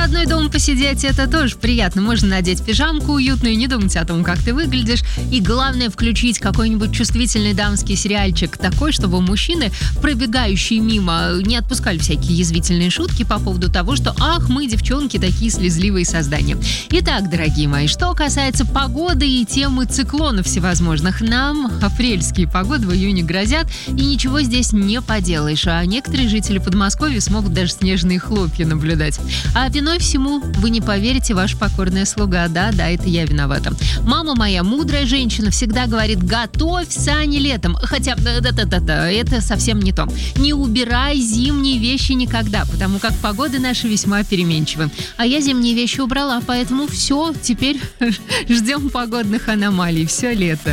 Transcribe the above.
одной дома посидеть, это тоже приятно. Можно надеть пижамку уютную, не думать о том, как ты выглядишь. И главное, включить какой-нибудь чувствительный дамский сериальчик такой, чтобы мужчины, пробегающие мимо, не отпускали всякие язвительные шутки по поводу того, что «ах, мы, девчонки, такие слезливые создания». Итак, дорогие мои, что касается погоды и темы циклонов всевозможных, нам апрельские погоды в июне грозят, и ничего здесь не поделаешь. А некоторые жители Подмосковья смогут даже снежные хлопья наблюдать. А виной всему, вы не поверите, ваша покорная слуга. Да, это я виновата. Мама моя, мудрая женщина, всегда говорит: готовь сани летом. Хотя, это совсем не то. Не убирай зимние вещи никогда, потому как погоды наши весьма переменчивы. А я зимние вещи убрала, поэтому все, теперь ждем погодных аномалий все лето.